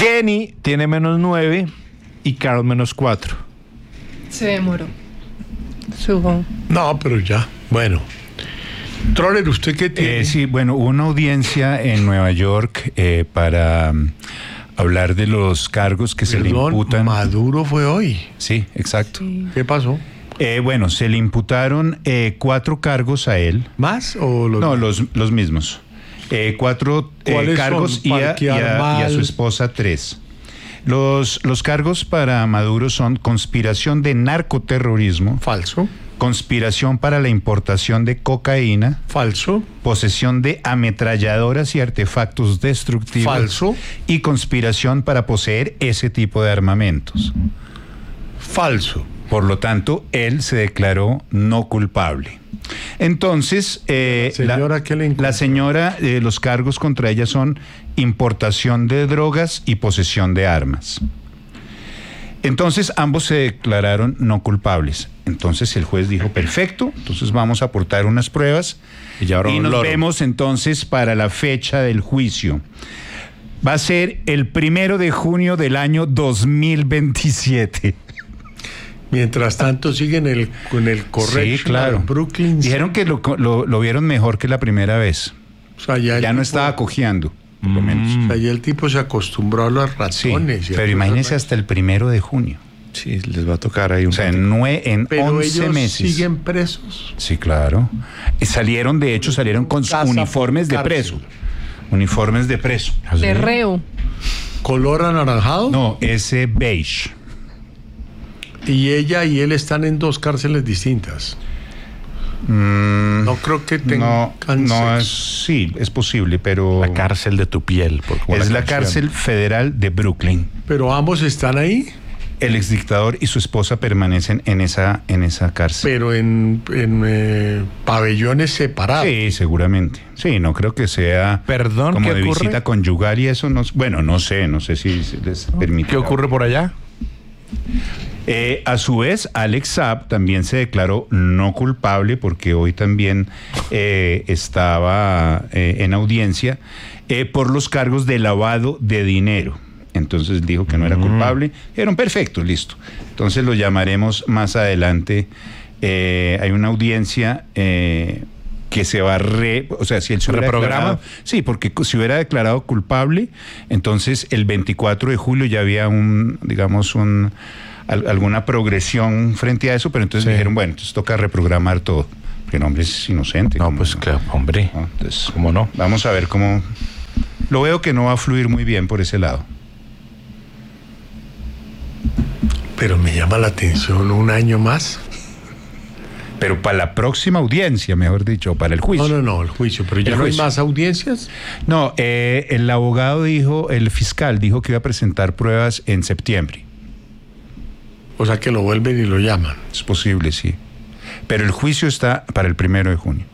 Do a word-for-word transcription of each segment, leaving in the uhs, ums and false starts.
Kenny tiene menos nueve y Carol menos cuatro. Se demoró. Supongo. No, pero ya. Bueno. Troller, ¿usted qué tiene? Eh, sí, bueno, hubo una audiencia en Nueva York eh, para um, hablar de los cargos que Perdón, se le imputan. Maduro fue hoy. Sí, exacto. Sí. ¿Qué pasó? Eh, bueno, se le imputaron eh, cuatro cargos a él. ¿Más o los No, los, los mismos. Eh, cuatro eh, cargos y a, y, a, y a su esposa tres. Los, los cargos para Maduro son conspiración de narcoterrorismo. Falso. Conspiración para la importación de cocaína. Falso. Posesión de ametralladoras y artefactos destructivos. Falso. Y conspiración para poseer ese tipo de armamentos. Falso. Por lo tanto, él se declaró no culpable. Entonces, eh, señora, la, la señora, eh, los cargos contra ella son importación de drogas y posesión de armas. Entonces, ambos se declararon no culpables. Entonces, el juez dijo, perfecto, entonces vamos a aportar unas pruebas y, ya y nos loro. vemos entonces para la fecha del juicio. Va a ser el primero de junio del año dos mil veintisiete. Mientras tanto siguen el, con el correcto. Sí, claro. Brooklyn. Dijeron que lo, lo, lo vieron mejor que la primera vez. O sea, ya ya no tipo, estaba cojeando, por lo menos. O sea, ya el tipo se acostumbró a los ratones. Sí, pero imagínense hasta el primero de junio. Sí, les va a tocar ahí un... O sea, en, nue, en pero once ellos meses. ¿Siguen presos? Sí, claro. Salieron, de hecho, salieron con Casa uniformes de preso. Uniformes de preso. De reo. ¿Color anaranjado? No, ese beige. Y ella y él están en dos cárceles distintas. Mm, no creo que tengan no, no es, sí, es posible, pero... La cárcel de tu piel. Por es la, la cárcel federal de Brooklyn. ¿Pero ambos están ahí? El exdictador y su esposa permanecen en esa, en esa cárcel. Pero en, en eh, pabellones separados. Sí, seguramente. Sí, no creo que sea Perdón, como ¿qué de ocurre? visita conyugal y eso no... Bueno, no sé, no sé si les permite. ¿Qué ocurre por allá? Eh, a su vez, Alex Saab también se declaró no culpable porque hoy también eh, estaba eh, en audiencia eh, por los cargos de lavado de dinero. Entonces dijo que no era culpable. Dijeron, perfecto, listo. Entonces lo llamaremos más adelante. Eh, hay una audiencia eh, que se va a re... O sea, si él se hubiera declarado... Sí, porque si hubiera declarado culpable, entonces el veinticuatro de julio ya había un, digamos, un... alguna progresión frente a eso, pero entonces sí. dijeron, bueno, entonces toca reprogramar todo, porque el hombre es inocente. No, pues claro, hombre, ¿no? Entonces, ¿cómo no? Vamos a ver cómo... Lo veo que no va a fluir muy bien por ese lado. Pero me llama la atención un año más. Pero para la próxima audiencia, mejor dicho, para el juicio. No, no, no, el juicio, pero ya el no juicio. Hay más audiencias. No, eh, el abogado dijo, el fiscal dijo que iba a presentar pruebas en septiembre. O sea que lo vuelven y lo llaman. Es posible, sí. Pero el juicio está para el primero de junio.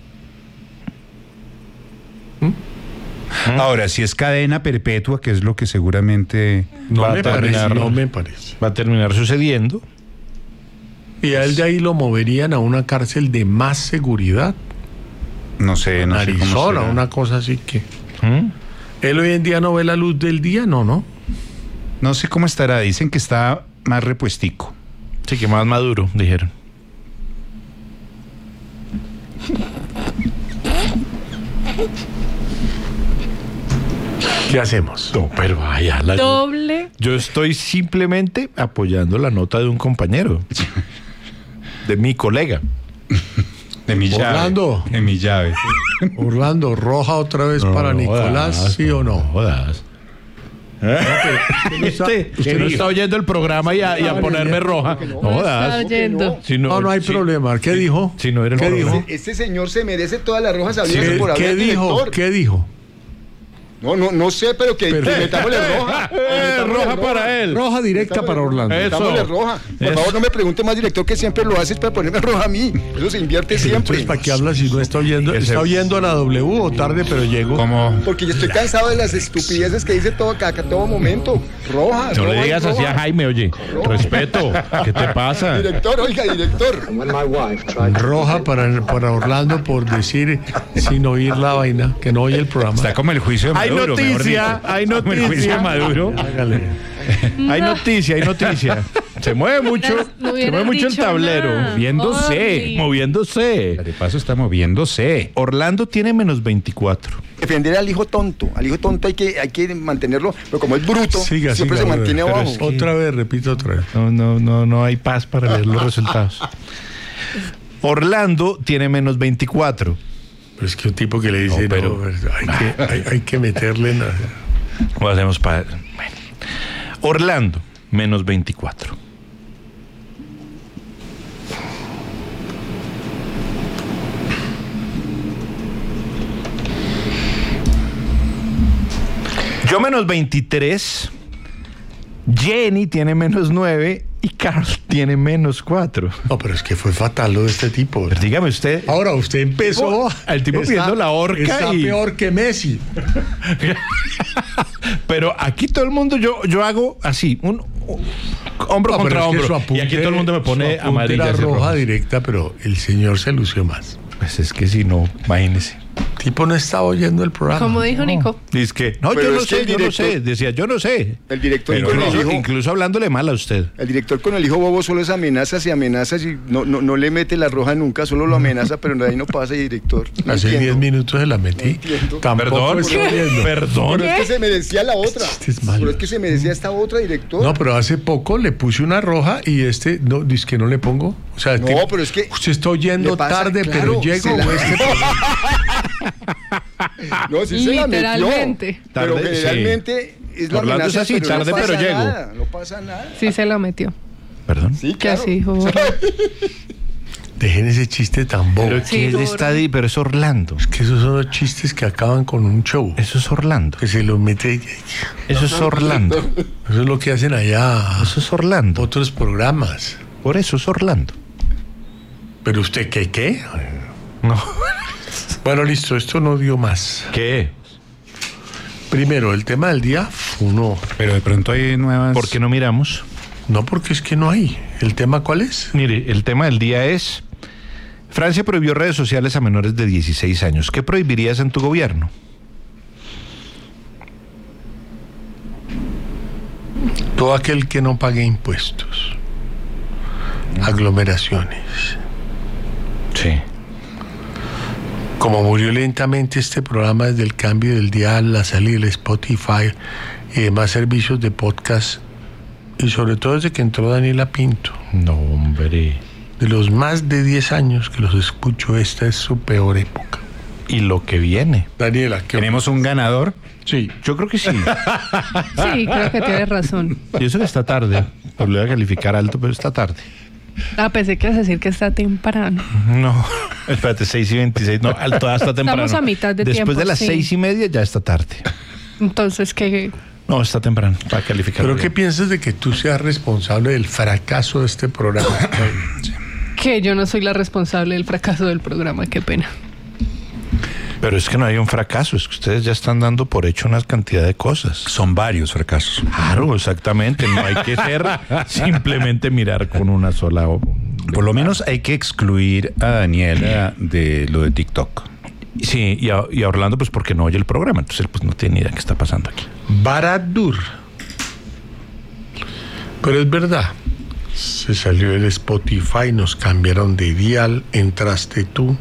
¿Mm? Ahora, si es cadena perpetua, que es lo que seguramente no va me a terminar, parece, no me parece. Va a terminar sucediendo. ¿Y a él de ahí lo moverían a una cárcel de más seguridad? No sé, no Arizona, sé cómo será. Una cosa así que... ¿Mm? ¿Él hoy en día no ve la luz del día? No, no. No sé cómo estará. Dicen que está más repuestico. Sí, que más maduro, dijeron. ¿Qué hacemos? No, pero vaya. La... Doble. Yo estoy simplemente apoyando la nota de un compañero. De mi colega. De mi llave. Orlando. De mi llave. Orlando, roja otra vez no, para no Nicolás, jodas, ¿sí o no? No jodas. ¿Eh? No, usted, usted no está oyendo el programa y a, y a ponerme roja. No, no está oyendo. Si no, no, no hay si, problema. ¿Qué si, dijo? Si no era ¿Qué dijo? Este, este señor se merece todas las rojas abiertas ¿Qué, por hablar ¿qué dijo? director. ¿Qué dijo? No, no, no sé, pero que, pero, que metámosle roja. Eh, roja, roja para él. Roja directa para Orlando. Metámosle roja. Por Eso. favor, no me pregunte más, director, que siempre lo haces para ponerme roja a mí. Eso se invierte siempre. Entonces, ¿para qué habla si no está oyendo? ¿Está oyendo a la W o tarde, pero llego? ¿Cómo? Porque yo estoy cansado de las estupideces que dice todo acá, a todo momento. Roja. No roja, le digas roja. así a Jaime, oye. Roja. Respeto. ¿Qué te pasa? Director, oiga, director. Roja para, para Orlando por decir sin oír la vaina, que no oye el programa. Está como el juicio de Jaime, Maduro, mejor noticia, dicho. hay Como el juicio noticia. de Maduro. Hágale. Hay noticia, hay noticia. Se mueve mucho, No se hubieras mueve mucho el dicho tablero. nada. Moviéndose, Orly. moviéndose. De paso está moviéndose. Orlando tiene menos veinticuatro. Defender al hijo tonto. Al hijo tonto hay que, hay que mantenerlo, pero como es bruto, Siga, siempre siga, se mantiene pero abajo. es que- Otra vez, repito otra vez. No, no, no, no hay paz para leer los resultados. Orlando tiene menos veinticuatro. Pero es que un tipo que le dice, No, pero- no, hay, que, hay, hay que meterle en la- ¿Cómo hacemos para...? Bueno. Orlando, menos veinticuatro. Yo menos veintitrés. Jenny tiene menos nueve y Carl tiene menos cuatro. No, pero es que fue fatal lo de este tipo. Pero dígame usted... Ahora usted empezó. El tipo está- pidiendo la horca Está y- peor que Messi. Pero aquí todo el mundo, yo, yo hago así, un, un- hombro No, pero contra es que hombro. su apunte- Y aquí todo el mundo me su pone apunte amarilla. era roja directa, pero el señor se lució más. Pues es que si no, imagínese. El tipo no estaba oyendo el programa. Como dijo Nico. Dice que, no, Pero yo no es que sé, el yo no director- sé. Decía, yo no sé. El director Pero con el incluso, hijo, incluso hablándole mal a usted. el director con el hijo bobo solo es amenazas y amenazas y no, no, no le mete la roja nunca, solo lo amenaza, pero de ahí no pasa, director. No Hace diez entiendo. minutos se la metí. entiendo. Tampoco Perdón, estoy oyendo. perdón. Pero es que se merecía la otra. Este es malo. Pero es que se merecía esta otra, director. No, pero hace poco le puse una roja y este, no, dice que no le pongo. O sea, No, tipo, pero es que usted está oyendo le pasa, tarde, claro, pero llego. se la- o este No, sí se la metió. Literalmente. Pero Tarde, generalmente es la Orlando amenaza, es así, pero tarde, no pasa pero llego. nada, no pasa nada. Sí se la metió. Perdón. Sí, Que claro. así dijo. Dejen ese chiste tan bobo. Pero, Sí, ¿qué por- está ahí? Pero es Orlando. Que esos son los chistes que acaban con un show. Eso es Orlando. Que se los mete. Eso es Orlando. Eso es lo que hacen allá Eso es Orlando. otros programas. Por eso es Orlando. Pero usted, ¿qué qué? No. Bueno, listo, esto no dio más. ¿Qué? Primero, el tema del día, uno. Pero de pronto hay nuevas. ¿Por qué no miramos? No, porque es que no hay. ¿El tema cuál es? Mire, el tema del día es: Francia prohibió redes sociales a menores de dieciséis años. ¿Qué prohibirías en tu gobierno? Todo aquel que no pague impuestos. Aglomeraciones. Sí. Como murió lentamente este programa desde el cambio del dial, la salida del Spotify y demás servicios de podcast, y sobre todo desde que entró Daniela Pinto, No, hombre. de los más de diez años que los escucho, esta es su peor época. Y lo que viene. Daniela, ¿qué Tenemos un ganador. Sí. Yo creo que sí. Sí, creo que tienes razón. Yo sé que está tarde. Pero le voy a calificar alto, pero está tarde. Ah, pensé que ibas a decir que está temprano. No. Espérate, seis y veintiséis. No, al- todavía está temprano. Estamos a mitad de Después tiempo, de las sí. seis y media ya está tarde. Entonces, ¿qué? No, está temprano para calificar. ¿Pero qué piensas de que tú seas responsable del fracaso de este programa? Que yo no soy la responsable del fracaso del programa, qué pena. Pero es que no hay un fracaso, es que ustedes ya están dando por hecho una cantidad de cosas. Son varios fracasos. Claro, exactamente. No hay que ser simplemente mirar con una sola. o- Por lo menos hay que excluir a Daniela de lo de TikTok. Sí, y a, y a Orlando, pues porque no oye el programa. Entonces él pues no tiene ni idea qué está pasando aquí. Baradur. Pero es verdad. Se salió el Spotify, nos cambiaron de dial, entraste tú.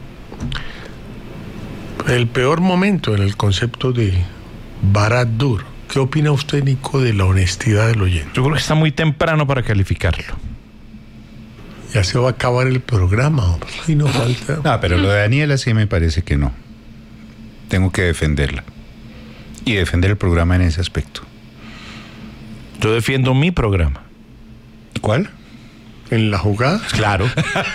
El peor momento en el concepto de Baradur. ¿Qué opina usted, Nico, de la honestidad del oyente? Yo creo que está muy temprano para calificarlo. Ya se va a acabar el programa, hombre. Y no falta. No, pero lo de Daniela sí me parece que no. Tengo que defenderla. Y defender el programa en ese aspecto. Yo defiendo mi programa. ¿Cuál? En la jugada, Claro.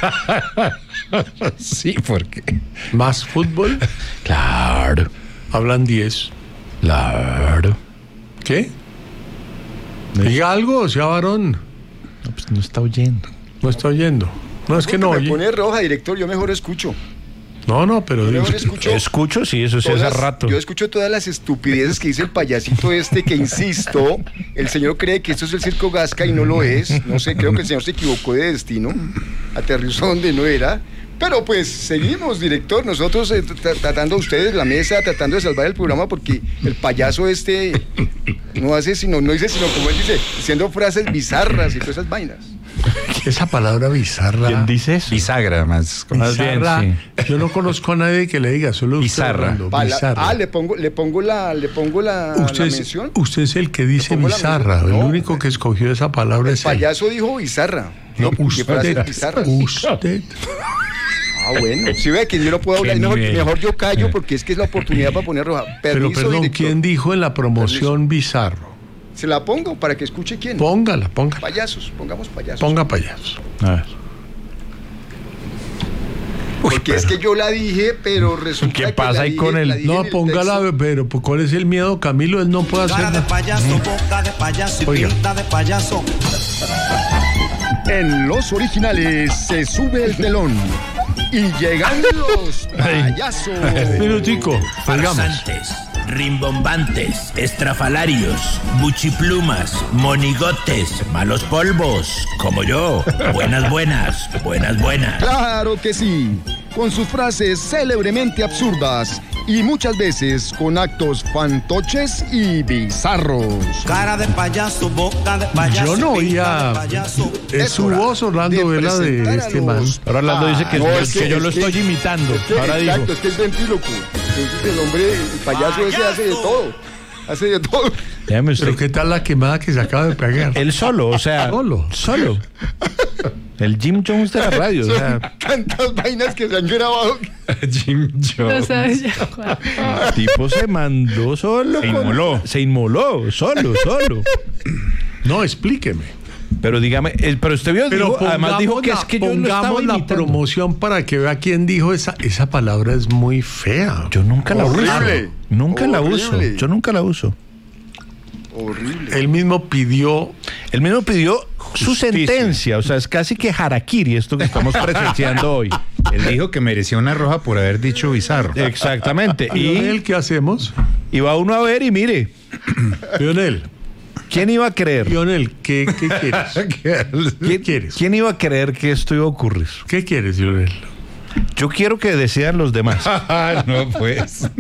Sí, porque. más fútbol, Claro. hablan diez. Claro. ¿Qué? Diga algo, sea varón. No, pues no está oyendo. No está oyendo. No, es que no me oye. pone roja, director, yo mejor escucho. No, no, pero Yo digo, mejor escucho. Escucho, sí, eso sí hace todas- rato. Yo escucho todas las estupideces que dice el payasito este, que insisto, el señor cree que esto es el Circo Gasca y no lo es. No sé, creo que el señor se equivocó de destino, aterrizó donde no era, Pero pues seguimos, director, nosotros eh, tra- tratando a ustedes, la mesa, tratando de salvar el programa porque el payaso este no hace sino, no dice sino como él dice, diciendo frases bizarras y todas esas vainas. Esa palabra bizarra. ¿Quién dice eso? Bisagra, más. Más bien, Bizarra, sí. yo no conozco a nadie que le diga, solo usted, Bizarra. Orlando, Pa- la- bizarra. ah, le pongo, le pongo la, le pongo la, usted, la es, mención. usted es el que dice pongo la bizarra. mención? El No, único que escogió esa palabra El es él. payaso dijo bizarra. No, ¿Qué usted. frases bizarras? Usted. Ah, bueno. Si ve que yo no puedo hablar, Qué mejor, nivel. mejor yo callo porque es que es la oportunidad para poner roja. Pero Permiso, perdón, director. ¿quién dijo en la promoción bizarro? Se la pongo para que escuche quién. Póngala, póngala. Payasos, pongamos payasos. Ponga payaso. A ver. Porque es que yo la dije, pero resulta ¿Qué que pasa la ahí dije- con el- la dije en No, el póngala, texto. pero pues, ¿cuál es el miedo, Camilo? Él no puede hacer Cara de nada. payaso, boca de payaso y Oiga. pinta de payaso. En los originales se sube el telón y llegan los payasos. Minutico, salgamos. Farsantes, rimbombantes, estrafalarios, buchiplumas, monigotes, malos polvos, como yo. Buenas, buenas, buenas, buenas. Claro que sí, con sus frases célebremente absurdas y muchas veces con actos fantoches y bizarros. Cara de payaso, boca de payaso. Yo no y pinta oía. de payaso. Es su hora voz, Orlando, de Vela, de presentar a este los- man. Ahora Orlando dice que, Ah, no, yo- es que que- yo lo es que- estoy imitando. Es que, Ahora exacto, dijo. es que es ventríloco. Entonces el hombre, el payaso ese hace de todo. Hace de todo. Déjame usted. Pero ¿qué tal la quemada que se acaba de pegar? Él solo, o sea. Solo. Solo. El Jim Jones de la radio. O sea, Tantas vainas que se han grabado. Jim No Jones. sabes ya cuál. el tipo se mandó solo. Se con- inmoló. Se inmoló, solo, solo. No, explíqueme. Pero dígame, eh, pero usted vio, Pero dijo- además dijo que la- es que yo lo estaba pongamos la imitando. promoción para que vea quién dijo esa. Esa palabra es muy fea. Yo nunca la Horrible. uso. Nunca la uso. Horrible. Yo nunca la uso. Horrible. Él mismo pidió. Él mismo pidió su Justicia. sentencia, o sea, es casi que harakiri esto que estamos presenciando hoy. Él dijo que merecía una roja por haber dicho bizarro. Exactamente. Lionel, Y, ¿qué hacemos? y va uno a ver y mire, Lionel, ¿quién iba a creer? Lionel, ¿qué, qué quieres? ¿Qué quieres? ¿Quién iba a creer que esto iba a ocurrir? ¿Qué quieres, Lionel? Yo quiero que decidan los demás. Ah, no, pues.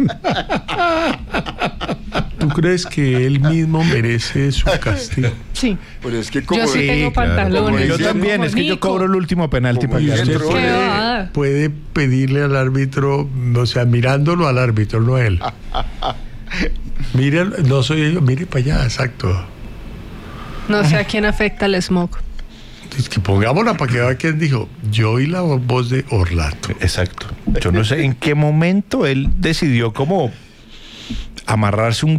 ¿Tú crees que él mismo merece su castigo? Sí. Pero es que como Yo sí Sí, tengo claro. pantalones. Yo Como también, es que yo Nico. cobro el último penalti Como para Y que dice usted Troll. Qué puede, va. puede pedirle al árbitro, o sea, mirándolo al árbitro, no a él. Mire, no soy yo, mire para allá, exacto. No sé a quién afecta el smog. Es que pongámosla para que vea quién dijo. Yo oí la voz de Orlando. Exacto. Yo no sé en qué momento él decidió como amarrarse un